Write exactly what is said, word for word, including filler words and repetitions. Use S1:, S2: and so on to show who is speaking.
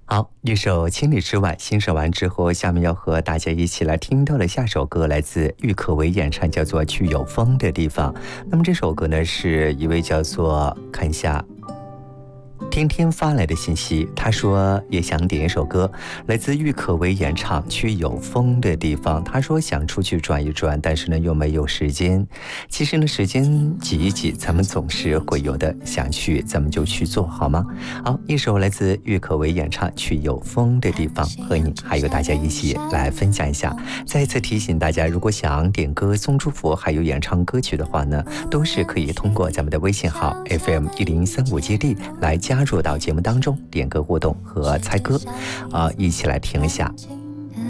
S1: 好，一首《千里之外》欣赏完之后，下面要和大家一起来听到的下首歌来自郁可唯演唱，叫做《去有风的地方》。那么这首歌呢，是一位叫做看一下天天发来的信息，他说也想点一首歌，来自郁可唯演唱《去有风的地方》。他说想出去转一转，但是呢又没有时间。其实呢，时间挤一挤，咱们总是会有的。想去，咱们就去做，好吗？好，一首来自郁可唯演唱《去有风的地方》，和你还有大家一起来分享一下。再一次提醒大家，如果想点歌送祝福，还有演唱歌曲的话呢，都是可以通过咱们的微信号 F M 一零三五基地来加入到节目当中，点歌互动和猜歌，啊、呃，一起来听一下。